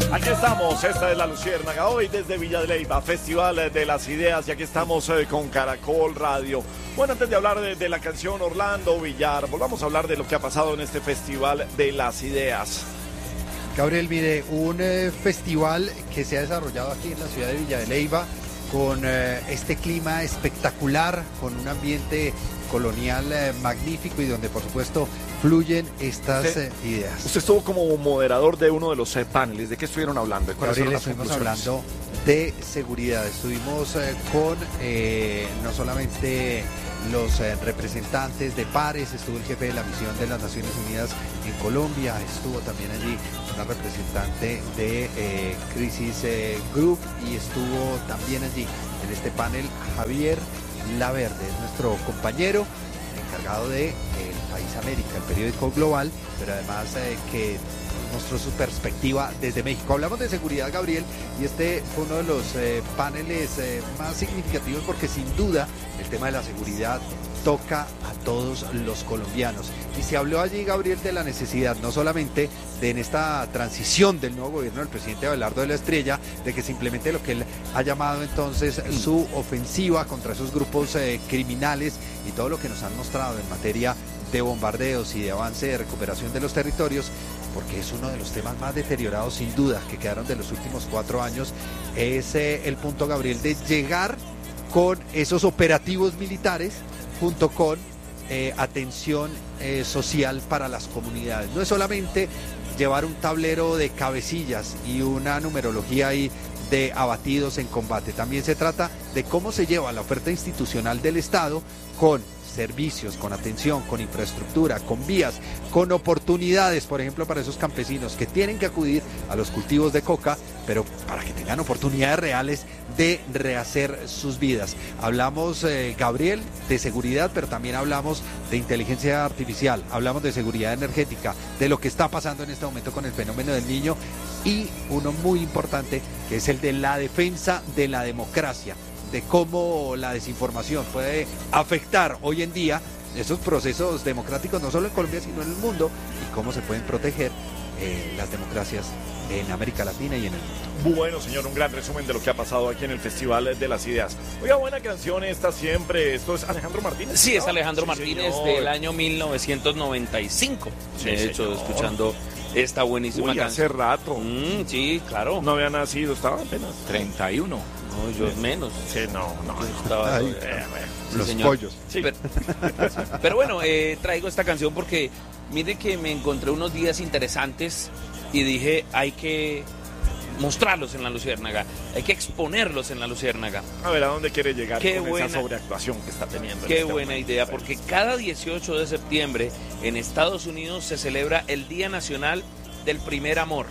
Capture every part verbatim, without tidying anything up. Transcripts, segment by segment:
Aquí estamos, esta es La Luciérnaga, hoy desde Villa de Leyva, Festival de las Ideas, y aquí estamos eh, con Caracol Radio. Bueno, antes de hablar de, de la canción Orlando Villar, volvamos a hablar de lo que ha pasado en este Festival de las Ideas. Gabriel, mire, un eh, festival que se ha desarrollado aquí en la ciudad de Villa de Leyva con eh, este clima espectacular, con un ambiente colonial eh, magnífico y donde por supuesto fluyen estas usted, eh, ideas. Usted estuvo como moderador de uno de los eh, paneles. ¿De qué estuvieron hablando? Gabriel, estuvimos hablando de seguridad. Estuvimos eh, con eh, no solamente los eh, representantes de pares, estuvo el jefe de la misión de las Naciones Unidas en Colombia, estuvo también allí una representante de eh, Crisis eh, Group y estuvo también allí en este panel Javier Laverde, es nuestro compañero encargado de eh, El País América, el periódico global, pero además eh, que mostró su perspectiva desde México. Hablamos de seguridad, Gabriel, y este fue uno de los eh, paneles eh, más significativos porque sin duda el tema de la seguridad toca a todos los colombianos. Y se habló allí, Gabriel, de la necesidad no solamente de en esta transición del nuevo gobierno del presidente Abelardo de la Estrella, de que se implemente lo que él ha llamado entonces su ofensiva contra esos grupos eh, criminales y todo lo que nos han mostrado en materia de bombardeos y de avance de recuperación de los territorios, porque es uno de los temas más deteriorados sin duda que quedaron de los últimos cuatro años, es eh, el punto, Gabriel, de llegar con esos operativos militares junto con eh, atención eh, social para las comunidades. No es solamente llevar un tablero de cabecillas y una numerología ahí de abatidos en combate, también se trata de cómo se lleva la oferta institucional del Estado con servicios, con atención, con infraestructura, con vías, con oportunidades, por ejemplo, para esos campesinos que tienen que acudir a los cultivos de coca, pero para que tengan oportunidades reales de rehacer sus vidas. Hablamos, eh, Gabriel, de seguridad, pero también hablamos de inteligencia artificial, hablamos de seguridad energética, de lo que está pasando en este momento con el fenómeno del Niño y uno muy importante, que es el de la defensa de la democracia, de cómo la desinformación puede afectar hoy en día esos procesos democráticos, no solo en Colombia, sino en el mundo, y cómo se pueden proteger eh, las democracias en América Latina y en el mundo. Bueno, señor, un gran resumen de lo que ha pasado aquí en el Festival de las Ideas. Oiga, buena canción esta siempre. Esto es Alejandro Martínez. Sí, es Alejandro sí, Martínez señor. del año mil novecientos noventa y cinco. Sí, de hecho, señor. escuchando esta buenísima Uy, canción. hace rato. Mm, sí, claro. No había nacido, estaba apenas treinta y uno. No, yo menos. Sí, no, no. Yo estaba, Ay, eh, bueno, sí, los señor. pollos. Sí. Pero, pero bueno, eh, traigo esta canción porque mire que me encontré unos días interesantes y dije, hay que mostrarlos en La Luciérnaga, hay que exponerlos en La Luciérnaga. A ver, ¿a dónde quiere llegar Qué con buena, esa sobreactuación que está teniendo? Qué en este buena momento? idea, porque cada dieciocho de septiembre en Estados Unidos se celebra el Día Nacional del Primer Amor.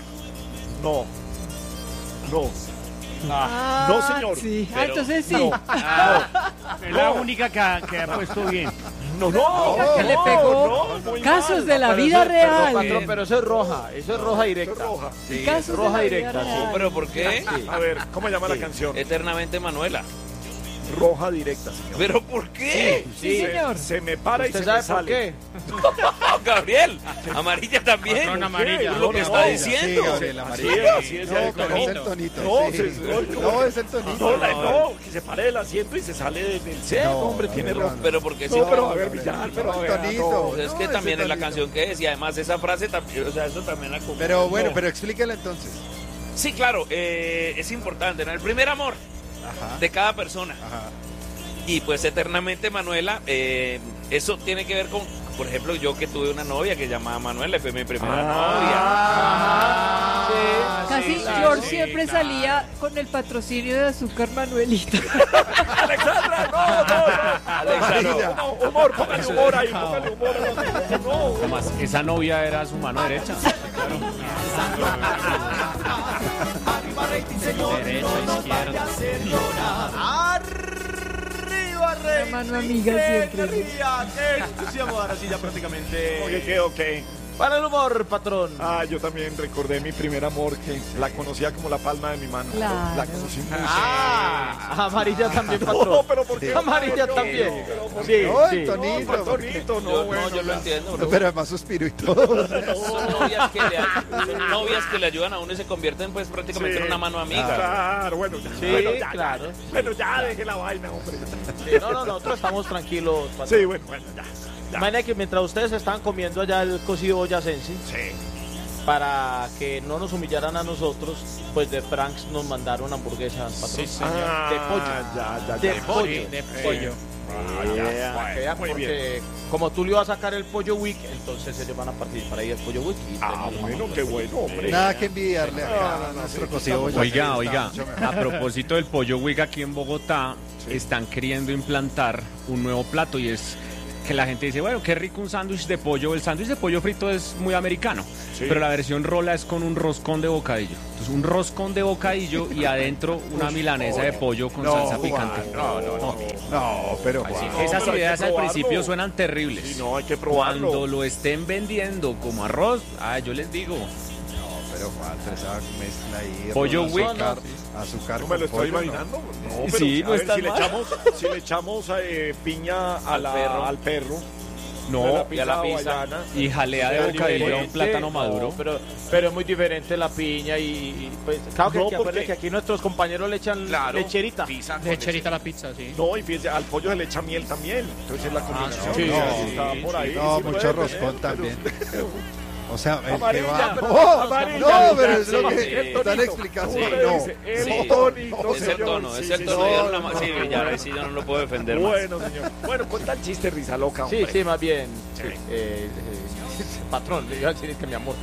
No, no. Ah, no, señor. Sí. Pero- Ah, entonces sí. No, Ah, Es la única que ha, que ha puesto bien. no, no. Oiga, que le no, pegó no, muy casos mal. de la Pero vida eso- perdón, real. patrón, pero eso es roja, eso es roja directa. Roja. Sí, Casos roja de la vida directa, sí. real. ¿pero por qué? A ver, ¿cómo llama Sí. la canción? Eternamente Manuela. Roja directa, señor. ¿Pero por qué? Sí, Se- señor. Se me para y se ¿Usted me sabe sale. por qué? Gabriel, amarilla también. Patrón, amarilla. Es lo que No, está no, diciendo. Sí, Gabriel, Así amarillo. es, así es. No, ya pero no, es el tonito. No, sí. se- no, No, es el tonito. No, la- no, que se pare del asiento y se sale del del set, No, hombre, no, tiene no, rojo. no. Pero porque No, sí. pero a ver, Villar, pero a el ver, tonito. no. Pues es que No, también ese es la tonito. canción que es, y además esa frase también, o sea, eso también la Pero bueno, No. pero explíquela entonces. Sí, claro, eh, es importante, ¿no? El primer amor Ajá. de cada persona. Ajá. Y pues eternamente Manuela, eh, eso tiene que ver con, por ejemplo, yo que tuve una novia que llamaba Manuela, fue mi primera Ah, novia. Casi sí, George sí, siempre claro. salía con el patrocinio de azúcar Manuelita. Alexandra, no, no, no. Alexa, no. No, no, humor, póngale humor ahí, póngale humor. No, Además, esa novia era su mano derecha. Derecha, izquierda. Arriba, Rey. mano amiga Qué siempre. alegría, qué entusiasmo. Ahora sí, ya prácticamente. ok, ok, ok. Para el humor, patrón. Ah, yo también recordé mi primer amor, que la conocía como la palma de mi mano. Claro. La conocí mucho. Ah, amarilla también, No, patrón. pero ¿por qué? Amarilla No, también. pero ¿por Sí, qué? sí. Tonito, No, Tonito, no, Yo, bueno. no, yo lo ya. entiendo, No, bro. pero además suspiro y todo. Son novias, que le, son novias que le ayudan a uno y se convierten pues prácticamente Sí. en una mano amiga. Claro, bueno, ya. Sí, bueno, ya, claro. ya. Bueno, ya deje la vaina, hombre. Sí, no, no, nosotros estamos tranquilos, patrón. Sí, bueno, bueno, ya. ya. Imagina que mientras ustedes estaban comiendo allá el cocido boyacense, Sí. para que no nos humillaran a nosotros, pues de Franks nos mandaron hamburguesas, patrón. Ah, De pollo. Ya, ya, De ya. pollo. De pollo. Ah, ya, Yeah, bueno, vea, muy porque bien. como Tulio va a sacar el Pollo Week, entonces ellos van a participar ahí del Pollo Week. Y Ah, tenemos bueno, la qué bueno, hombre. Nada que envidiarle acá No, no, a no, nuestro sí, cocido estamos- boyacense, Oiga, está oiga, mucho mejor. a propósito del pollo Wig aquí en Bogotá, Sí. están queriendo implantar un nuevo plato y es que la gente dice, bueno, qué rico un sándwich de pollo. El sándwich de pollo frito es muy americano, Sí. pero la versión rola es con un roscón de bocadillo. Entonces, un roscón de bocadillo y adentro una milanesa de pollo con No, salsa Juan, picante. no, no, no. No, pero Juan. No, Esas pero hay ideas que al probarlo. principio suenan terribles. Sí, no, hay que probarlo. Cuando lo estén vendiendo como arroz, ah, yo les digo, Pero Juan, esa mezcla ahí. Pollo ron, Wick. azúcar, azúcar No me lo con estoy pollo, imaginando. No, pero, Sí, a no ver, está si le mal. echamos, si le echamos eh, piña a Al la- perro. al perro, no, y a la pizza. hawaiana. y jalea de bocadillo a un plátano maduro. No, pero, pero es muy diferente la piña y, y, pues, claro que, No, que porque- acuérdense que aquí nuestros compañeros le echan lecherita. Lecherita a la pizza, sí. No, y fíjese, al pollo se le echa miel también. Entonces es la combinación. sí, o sea, sí, está sí, por ahí. No, sí lo mucho debe roscón tener, también. pero- O sea, el que Amarilla, va. pero- ¡Oh! amarilla, No, pero es lo sí, que sí. están Tonito. explicando. ¿Cómo que le no. dice? El Sí. tonito, Es el señor. tono, es Sí, el sí, tono. sí. ya una ma- sí, ya ahora sí yo no lo puedo defender más. Bueno, señor. Bueno, cuenta el chiste, risa loca, Sí, hombre. sí, más bien. Sí. eh, eh, patrón, le iba a decir que mi amor.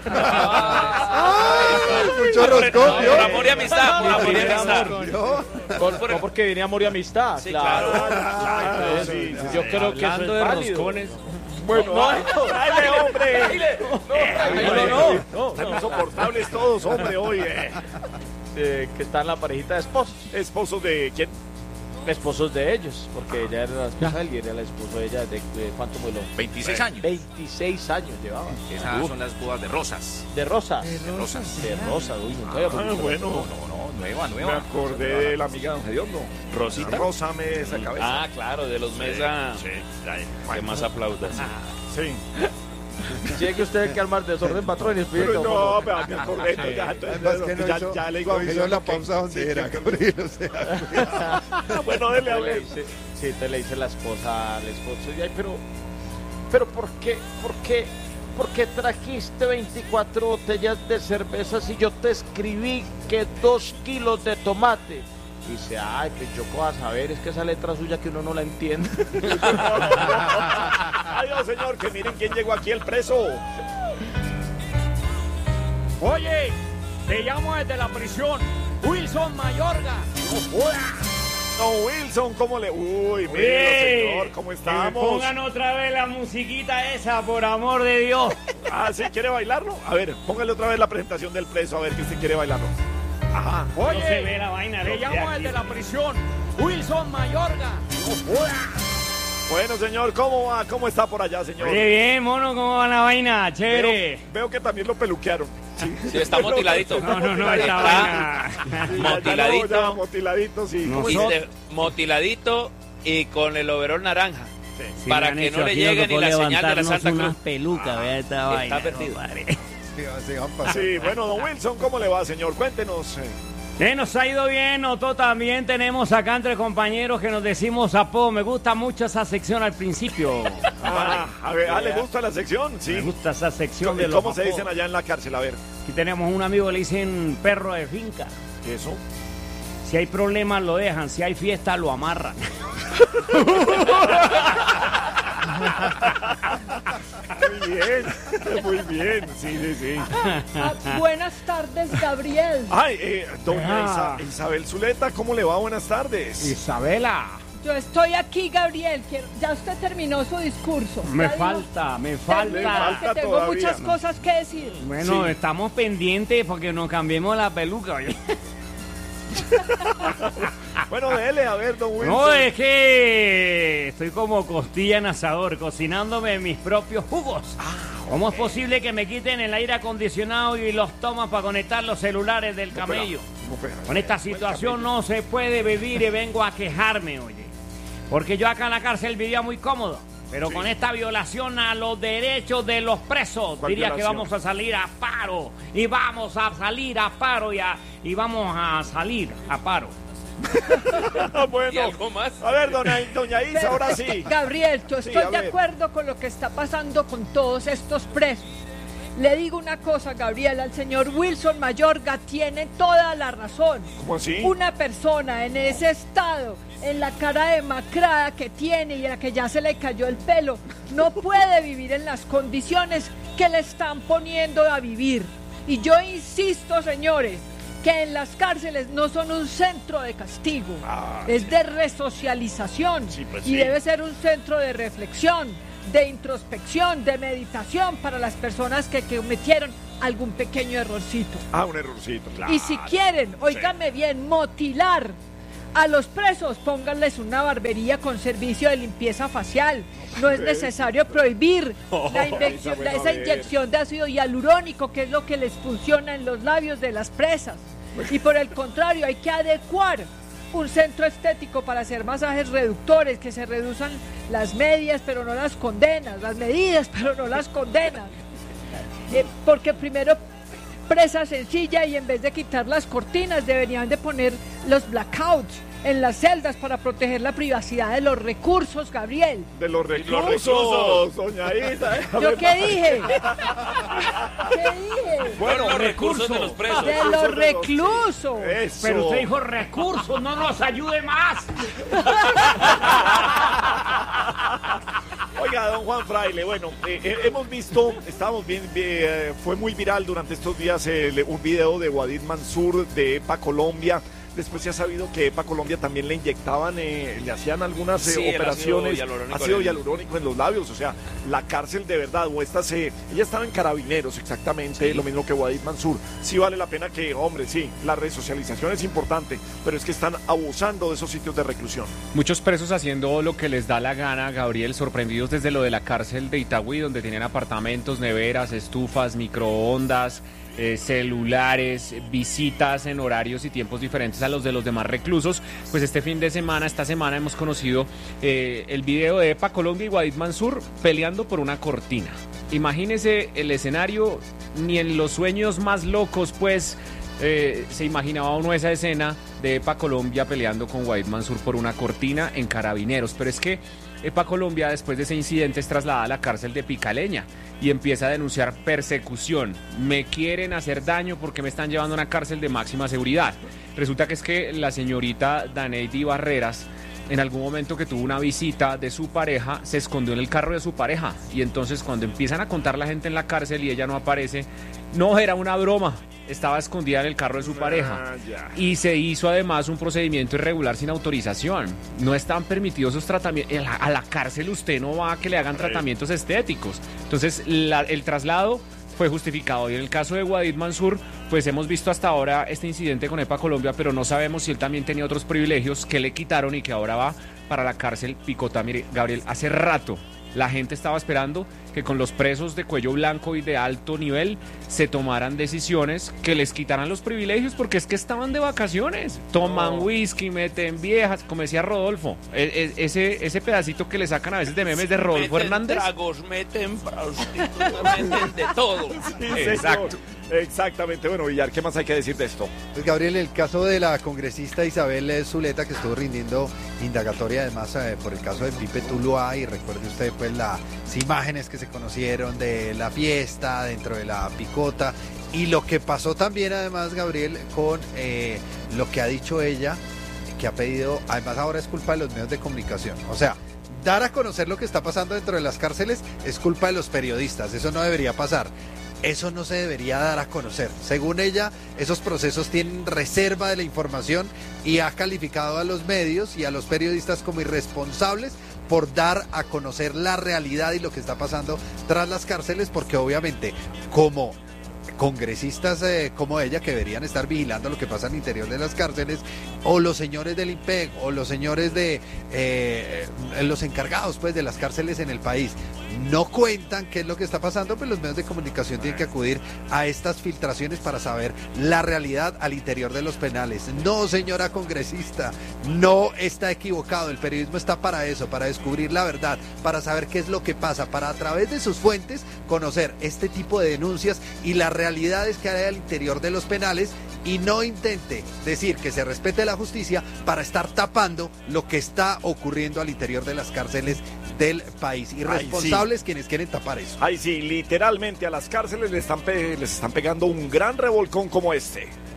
¡Ay! Mucho Por, roscón, por ¿vio? amor y amistad, por amor y amistad. ¿Vio? Por- no porque viene amor y amistad. Sí, claro. claro. Claro, Entonces, sí, sí, yo sí. creo que eso es Hablando de válido. roscones, Bueno, No, ay, no, dale, hombre. No, no, no, no, Están no. insoportables todos, hombre, hoy. eh. Eh, que está en la parejita de esposos. Esposos de quién? Esposos de ellos, porque ella era la esposa de él y era el esposo de ella. ¿De, de cuánto vuelo? veintiséis años. veintiséis años llevaba. Esas Uf, son las bodas de rosas. de rosas. De rosas. De rosas, uy, nunca había Ah, visto. bueno. No, no, nueva, Me nueva. acordé de la amiga de Dios, no. Rosita. Rosa me esa cabeza. Ah, claro, de los mesa Sí, ahí, que bueno. más aplaudas. Sí. Si es que usted hay que armar desorden, patrón, y explique Pero cómo no, no. pero me acordé. ya, ya, Además que no ya, hizo, ya le digo a no mi hizo señor la que- pausa donde sí, era, que- Gabriel, o sea. Bueno, dele a Te le ver. dice- Sí, te le dice la esposa al esposo. Y, ay, pero, pero ¿por qué, por qué, por qué trajiste veinticuatro botellas de cerveza si yo te escribí que dos kilos de tomate? Dice, ay, pues yo cómo vas a saber, es que esa letra suya que uno no la entiende. Adiós, señor, que miren quién llegó aquí, el preso. Oye, te llamo desde la prisión, Wilson Mayorga. Don Wilson, ¿cómo le...? Uy, mire, Oye, señor, ¿cómo que estamos? pongan otra vez la musiquita esa, por amor de Dios. Ah, ¿sí? ¿Quiere bailarlo? A ver, póngale otra vez la presentación del preso, a ver que usted quiere bailarlo. Ajá. Oye, no se ve la vaina, te llamo desde la prisión, Wilson Mayorga. Bueno, señor, ¿cómo va? ¿Cómo está por allá, señor? Oye, bien, mono, ¿cómo va la vaina? Veo, Chévere. veo que también lo peluquearon. Sí, Sí, está motiladito. No, no, no, esta Está vaina. Sí, ya- ya motiladito. no, ya, motiladito, sí. No. ¿Cómo Y está? de- motiladito y con el overol naranja. Sí, para me han que hecho no le aquí, llegue nos ni tocó la señal de la levantarnos Santa unas Cruz. pelucas, vea esta está vaina, perdido. compadre. Sí, así van pasando. Sí, bueno, don Wilson, ¿cómo le va, señor? Cuéntenos. eh. Eh, nos ha ido bien, nosotros también tenemos acá entre compañeros que nos decimos apodo. Me gusta mucho esa sección al principio. Ah, a ver, ah, ¿le gusta la sección? Sí. Me gusta esa sección de ¿Y los ¿Cómo se apodos. dicen allá en la cárcel? A ver, Aquí tenemos un amigo que le dicen perro de finca. ¿qué eso? Si hay problemas lo dejan, si hay fiesta lo amarran. Muy bien, muy bien, sí, sí, sí. Ah, buenas tardes, Gabriel. Ay, eh, doña Ah. Isa- Isabel Zuleta, ¿cómo le va? Buenas tardes. Isabela, Yo estoy aquí, Gabriel. Quiero- Ya usted terminó su discurso. me Ya dijo- falta, me Le falta. falta que tengo todavía. muchas cosas que decir. Bueno, Sí. estamos pendientes porque nos cambiemos la peluca. Oye. Bueno, dele, a ver, don Wilson. No, es que estoy como costilla en asador, cocinándome mis propios jugos. ¿Cómo es posible que me quiten el aire acondicionado y los tomas para conectar los celulares del camello? Con esta situación no se puede vivir y vengo a quejarme, oye. Porque yo acá en la cárcel vivía muy cómodo. Pero sí, con esta violación a los derechos de los presos, diría violación? que vamos a salir a paro. Y vamos a salir a paro y, a, y vamos a salir a paro. Bueno, ¿y algo más? A ver, doña, doña Isa, ahora sí. Gabriel, yo estoy Sí, de acuerdo con lo que está pasando con todos estos presos. Le digo una cosa, Gabriel, al señor Wilson Mayorga tiene toda la razón. ¿Cómo así? Una persona en ese estado, en la cara demacrada que tiene y a la que ya se le cayó el pelo, no puede vivir en las condiciones que le están poniendo a vivir. Y yo insisto, señores, que en las cárceles no son un centro de castigo, ah, es de resocialización, sí, pues y sí. debe ser un centro de reflexión, de introspección, de meditación para las personas que, que cometieron algún pequeño errorcito. Ah, un errorcito, claro. Y si quieren, óigame sí. bien, motilar a los presos, pónganles una barbería con servicio de limpieza facial. No es necesario prohibir oh, la inyección, esa, la, esa inyección de ácido hialurónico, que es lo que les funciona en los labios de las presas. Y por el contrario, hay que adecuar un centro estético para hacer masajes reductores, que se reduzcan las medias pero no las condenas, las medidas pero no las condenas. Eh, porque primero presa sencilla, y en vez de quitar las cortinas deberían de poner los blackouts en las celdas para proteger la privacidad de los recursos, Gabriel. De los reclusos, los reclusos. doña Isa. ¿Yo qué dije? ¿Qué dije? Bueno, los recursos de los presos. De los reclusos. Eso. Pero usted dijo recursos, no nos ayude más. Oiga, don Juan Fraile, bueno, eh, eh, hemos visto, estábamos bien, eh, fue muy viral durante estos días eh, un video de Wadid Mansur de EPA Colombia. Después se ha sabido que EPA Colombia también le inyectaban, eh, le hacían algunas eh, sí, operaciones, ácido hialurónico, ácido en... hialurónico en los labios, o sea, la cárcel de verdad, o estas, eh, ella estaba en Carabineros exactamente, sí. Lo mismo que Wadid Mansur. Sí vale la pena que, hombre, sí, la resocialización es importante, pero es que están abusando de esos sitios de reclusión. Muchos presos haciendo lo que les da la gana, Gabriel, sorprendidos desde lo de la cárcel de Itagüí, donde tienen apartamentos, neveras, estufas, microondas, Eh, celulares, visitas en horarios y tiempos diferentes a los de los demás reclusos. Pues este fin de semana, esta semana hemos conocido eh, el video de EPA Colombia y Wadid Mansur peleando por una cortina. Imagínese el escenario, ni en los sueños más locos pues eh, se imaginaba uno esa escena de EPA Colombia peleando con Wadid Mansur por una cortina en Carabineros. Pero es que EPA Colombia, después de ese incidente, es trasladada a la cárcel de Picaleña y empieza a denunciar persecución. Me quieren hacer daño porque me están llevando a una cárcel de máxima seguridad. Resulta que es que la señorita Daneidi Barreras, en algún momento que tuvo una visita de su pareja, se escondió en el carro de su pareja. Y entonces cuando empiezan a contar la gente en la cárcel y ella no aparece, no, era una broma. Estaba escondida en el carro de su pareja. Y se hizo además un procedimiento irregular sin autorización. No están permitidos esos tratamientos. A la cárcel usted no va a que le hagan tratamientos estéticos. Entonces la, el traslado fue justificado. Y en el caso de Wadid Mansur, pues hemos visto hasta ahora este incidente con EPA Colombia, pero no sabemos si él también tenía otros privilegios que le quitaron y que ahora va para la cárcel Picota. Mire, Gabriel, hace rato la gente estaba esperando que con los presos de cuello blanco y de alto nivel se tomaran decisiones que les quitaran los privilegios, porque es que estaban de vacaciones, toman no. whisky, meten viejas, como decía Rodolfo, e- e- ese, ese pedacito que le sacan a veces de memes de Rodolfo meten Hernández. Tragos, meten prostitutas, meten de todo. Sí, exacto. Exactamente. Bueno, Villar, ¿qué más hay que decir de esto? Pues Gabriel, el caso de la congresista Isabel Zuleta, que estuvo rindiendo indagatoria además eh, por el caso de Pipe Tuluá, y recuerde usted pues las imágenes que se conocieron de la fiesta dentro de la picota, y lo que pasó también además, Gabriel, con eh, lo que ha dicho ella, que ha pedido, además ahora es culpa de los medios de comunicación, o sea, dar a conocer lo que está pasando dentro de las cárceles es culpa de los periodistas, eso no debería pasar. Eso no se debería dar a conocer. Según ella, esos procesos tienen reserva de la información y ha calificado a los medios y a los periodistas como irresponsables por dar a conocer la realidad y lo que está pasando tras las cárceles, porque obviamente, como congresistas eh, como ella que deberían estar vigilando lo que pasa al interior de las cárceles, o los señores del I N P E C, o los señores de eh, los encargados pues de las cárceles en el país, no cuentan qué es lo que está pasando, pues los medios de comunicación tienen que acudir a estas filtraciones para saber la realidad al interior de los penales. No, señora congresista, no está equivocado, el periodismo está para eso, para descubrir la verdad, para saber qué es lo que pasa, para a través de sus fuentes conocer este tipo de denuncias y las realidades que hay al interior de los penales, y no intente decir que se respete la justicia para estar tapando lo que está ocurriendo al interior de las cárceles del país. Irresponsables sí. quienes quieren tapar eso. Ay, sí, literalmente a las cárceles les están, pe les están pegando un gran revolcón como este.